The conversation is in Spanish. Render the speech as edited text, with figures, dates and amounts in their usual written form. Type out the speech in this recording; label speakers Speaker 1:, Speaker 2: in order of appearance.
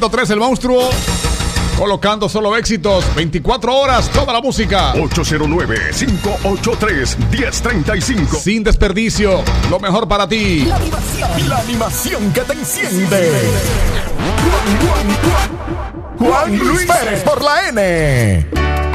Speaker 1: 103 El Monstruo. Colocando solo éxitos, 24 horas, toda la música.
Speaker 2: 809-583-1035.
Speaker 1: Sin desperdicio, lo mejor para ti.
Speaker 2: La animación que te enciende. Juan Luis Pérez por la N.